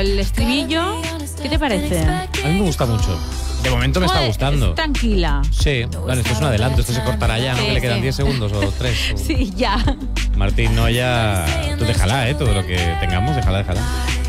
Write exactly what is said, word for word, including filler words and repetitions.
el estribillo, ¿qué te parece? A mí me gusta mucho. De momento me está Joder, gustando. es tranquila. Sí, vale, esto es un adelanto, esto se cortará ya, ¿no? Sí, Que le quedan sí. diez segundos o tres. Sí, ya. Martín Noya, tú déjala, ¿eh? Todo lo que tengamos, déjala, déjala.